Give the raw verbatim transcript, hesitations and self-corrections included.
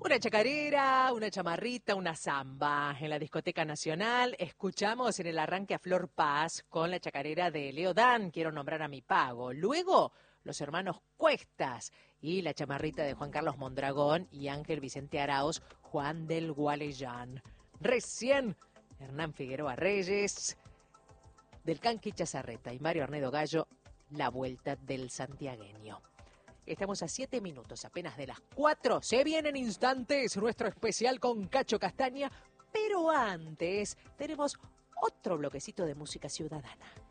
Una chacarera, una chamarrita, una samba. En la Discoteca Nacional escuchamos en el arranque a Flor Paz con la chacarera de Leo Dan, Quiero nombrar a mi pago. Luego, los hermanos Cuestas y la chamarrita de Juan Carlos Mondragón y Ángel Vicente Arauz, Juan del Gualeyán. Recién, Hernán Figueroa Reyes, del Canqui Chazarreta y Mario Arnedo Gallo, La Vuelta del Santiagueño. Estamos a siete minutos apenas de las cuatro. Se viene en instantes nuestro especial con Cacho Castaña, pero antes tenemos otro bloquecito de música ciudadana.